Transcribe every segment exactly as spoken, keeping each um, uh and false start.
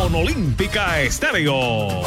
con Olímpica Estéreo.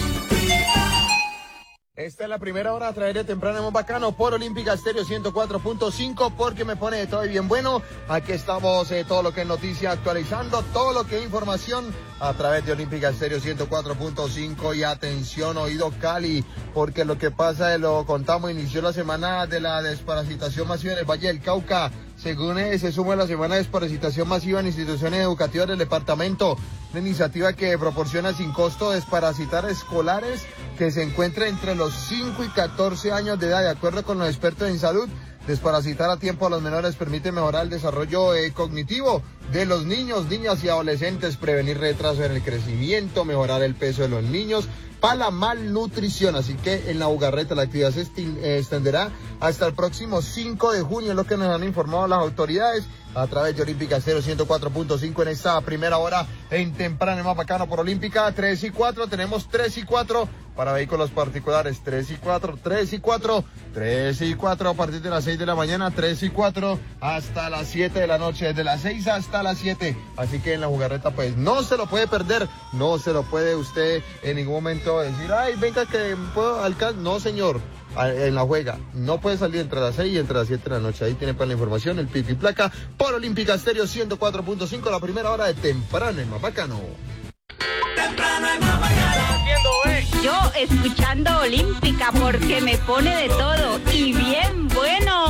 Esta es la primera hora a través de Temprano Más Bacano por Olímpica Estéreo ciento cuatro punto cinco, porque me pone de todo y bien bueno. Aquí estamos, eh, todo lo que es noticia, actualizando todo lo que es información a través de Olímpica Estéreo ciento cuatro punto cinco. Y atención, oído Cali, porque lo que pasa, lo contamos, inició la semana de la desparasitación masiva en el Valle del Cauca. Según eh, se suma la semana de desparasitación masiva en instituciones educativas del departamento, una iniciativa que proporciona sin costo desparasitar escolares que se encuentran entre los cinco y catorce años de edad. De acuerdo con los expertos en salud, desparasitar a tiempo a los menores permite mejorar el desarrollo eh, cognitivo de los niños, niñas y adolescentes, prevenir retraso en el crecimiento, mejorar el peso de los niños, para la malnutrición. Así que en la Ugarreta la actividad se extenderá hasta el próximo cinco de junio, es lo que nos han informado las autoridades a través de Olímpica Estéreo ciento cuatro punto cinco en esta primera hora en Temprano Más Bacano por Olímpica. Tres y cuatro, tenemos tres y cuatro para vehículos particulares, tres y cuatro, tres y cuatro, tres y cuatro a partir de las seis de la mañana, tres y cuatro hasta las siete de la noche, desde las seis hasta las siete. Así que en la Jugarreta pues no se lo puede perder, no se lo puede usted en ningún momento decir, ay, venga que puedo alcanzar. No, señor, en la juega no puede salir entre las seis y entre las siete de la noche. Ahí tiene para la información el pico y placa por Olímpica Estéreo ciento cuatro punto cinco, la primera hora de Temprano en Más Bacano. Temprano en Más Bacano. Yo escuchando Olímpica porque me pone de todo y bien bueno.